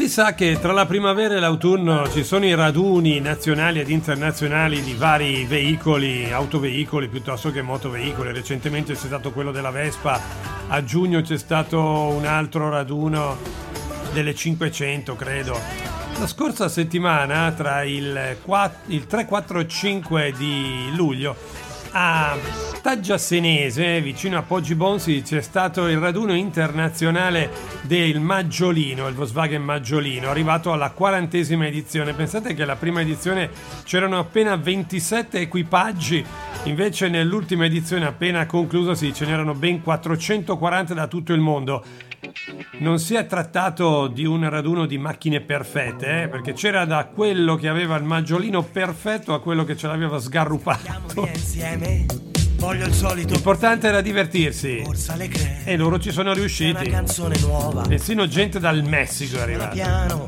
sa che tra la primavera e l'autunno ci sono i raduni nazionali ed internazionali di vari veicoli, autoveicoli piuttosto che motoveicoli. Recentemente c'è stato quello della Vespa, a giugno c'è stato un altro raduno delle 500, credo. La scorsa settimana, tra il 3, 4 e 5 di luglio, a Taggiasenese, vicino a Poggi Bonsi, c'è stato il raduno internazionale del Maggiolino, il Volkswagen Maggiolino, arrivato alla 40ª edizione. Pensate che alla prima edizione c'erano appena 27 equipaggi, invece nell'ultima edizione appena conclusasi ce n'erano ben 440 da tutto il mondo. Non si è trattato di un raduno di macchine perfette, perché c'era da quello che aveva il Maggiolino perfetto a quello che ce l'aveva sgarrupato. L'importante era divertirsi e loro ci sono riusciti. Persino gente dal Messico è arrivata.